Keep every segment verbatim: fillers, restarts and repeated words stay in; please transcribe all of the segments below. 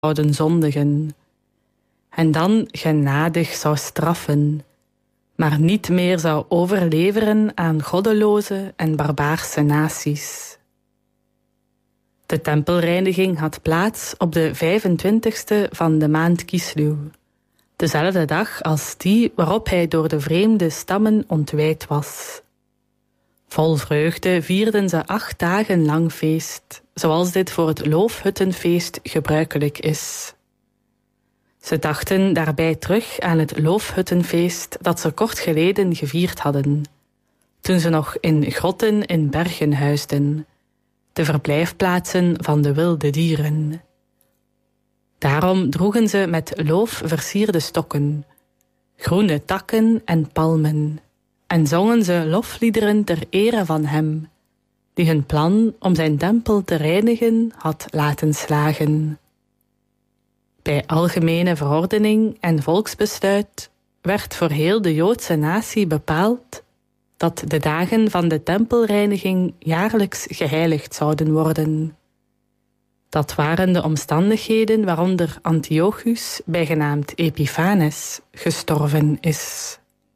zouden zondigen, en dan genadig zou straffen, maar niet meer zou overleveren aan goddeloze en barbaarse naties. De tempelreiniging had plaats op de vijfentwintigste van de maand Kislew, dezelfde dag als die waarop hij door de vreemde stammen ontwijd was. Vol vreugde vierden ze acht dagen lang feest, zoals dit voor het loofhuttenfeest gebruikelijk is. Ze dachten daarbij terug aan het loofhuttenfeest dat ze kort geleden gevierd hadden, toen ze nog in grotten in bergen huisden, de verblijfplaatsen van de wilde dieren. Daarom droegen ze met loof versierde stokken, groene takken en palmen, en zongen ze lofliederen ter ere van hem, die hun plan om zijn tempel te reinigen had laten slagen. Bij algemene verordening en volksbesluit werd voor heel de Joodse natie bepaald dat de dagen van de tempelreiniging jaarlijks geheiligd zouden worden. Dat waren de omstandigheden waaronder Antiochus, bijgenaamd Epiphanes, gestorven is.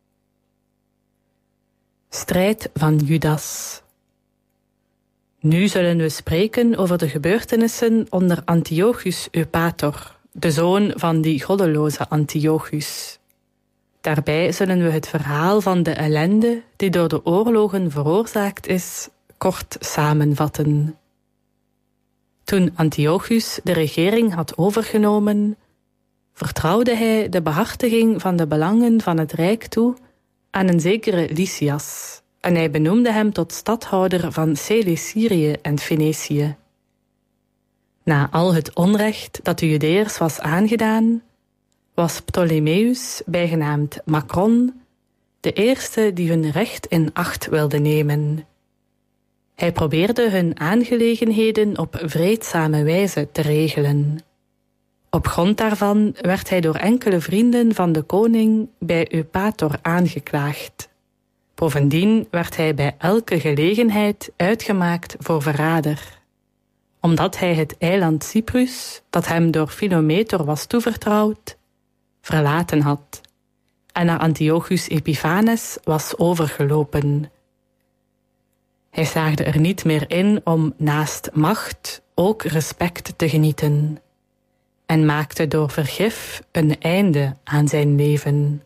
Strijd van Judas. Nu zullen we spreken over de gebeurtenissen onder Antiochus Eupator, de zoon van die goddeloze Antiochus. Daarbij zullen we het verhaal van de ellende die door de oorlogen veroorzaakt is, kort samenvatten. Toen Antiochus de regering had overgenomen, vertrouwde hij de behartiging van de belangen van het rijk toe aan een zekere Lysias, en hij benoemde hem tot stadhouder van Celesyrië en Fenicië. Na al het onrecht dat de Judeërs was aangedaan, was Ptolemeus, bijgenaamd Macron, de eerste die hun recht in acht wilde nemen. Hij probeerde hun aangelegenheden op vreedzame wijze te regelen. Op grond daarvan werd hij door enkele vrienden van de koning bij Eupator aangeklaagd. Bovendien werd hij bij elke gelegenheid uitgemaakt voor verrader, omdat hij het eiland Cyprus, dat hem door Philometor was toevertrouwd, verlaten had en naar Antiochus Epiphanes was overgelopen. Hij slaagde er niet meer in om naast macht ook respect te genieten en maakte door vergif een einde aan zijn leven.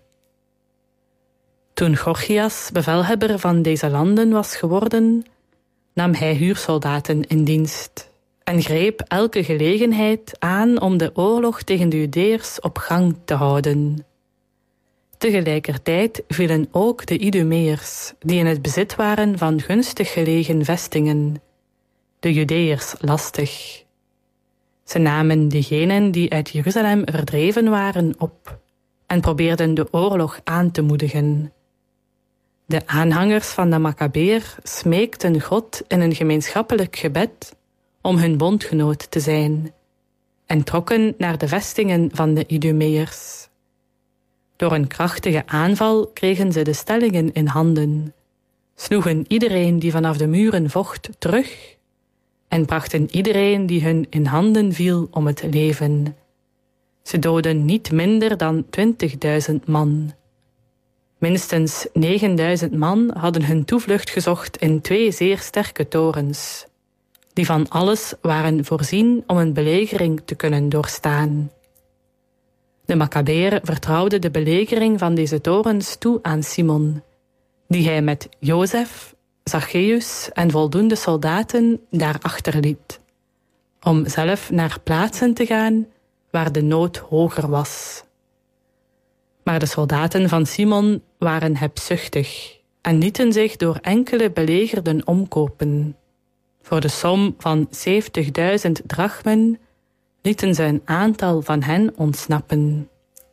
Toen Gorgias bevelhebber van deze landen was geworden, nam hij huursoldaten in dienst en greep elke gelegenheid aan om de oorlog tegen de Judeërs op gang te houden. Tegelijkertijd vielen ook de Idumeërs, die in het bezit waren van gunstig gelegen vestingen, de Judeërs lastig. Ze namen diegenen die uit Jeruzalem verdreven waren op en probeerden de oorlog aan te moedigen. De aanhangers van de Maccabeer smeekten God in een gemeenschappelijk gebed om hun bondgenoot te zijn en trokken naar de vestingen van de Idumeërs. Door een krachtige aanval kregen ze de stellingen in handen, sloegen iedereen die vanaf de muren vocht terug en brachten iedereen die hun in handen viel om het leven. Ze doodden niet minder dan twintigduizend man. Minstens negenduizend man hadden hun toevlucht gezocht in twee zeer sterke torens, die van alles waren voorzien om een belegering te kunnen doorstaan. De Maccabeer vertrouwde de belegering van deze torens toe aan Simon, die hij met Jozef, Zacchaeus en voldoende soldaten daarachter liet, om zelf naar plaatsen te gaan waar de nood hoger was. Maar de soldaten van Simon waren hebzuchtig en lieten zich door enkele belegerden omkopen. Voor de som van zeventigduizend drachmen lieten ze een aantal van hen ontsnappen.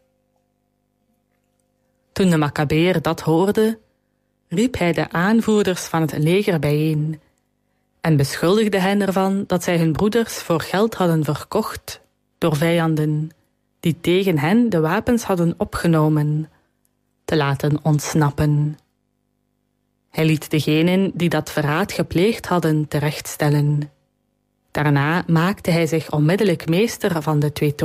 Toen de Maccabeer dat hoorde, riep hij de aanvoerders van het leger bijeen en beschuldigde hen ervan dat zij hun broeders voor geld hadden verkocht door vijanden die tegen hen de wapens hadden opgenomen, te laten ontsnappen. Hij liet degenen die dat verraad gepleegd hadden terechtstellen. Daarna maakte hij zich onmiddellijk meester van de twee